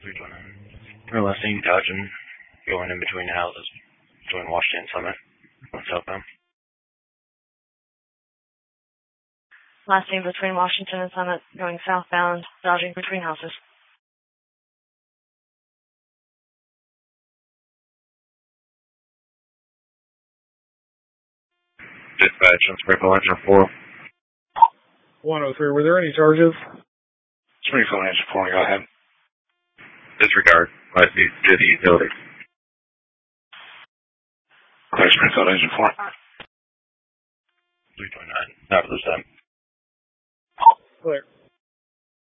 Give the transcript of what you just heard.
Or last name dodging, going in between houses, between Washington and Summit, southbound. Last name between Washington and Summit, going southbound, dodging between houses. Dispatch on Springfield Engine 4. 103, were there any charges? Springfield Engine 4, go ahead. Disregard. Let's do the utility. Clear Springfield Engine 4. 329. Not for this time. Clear.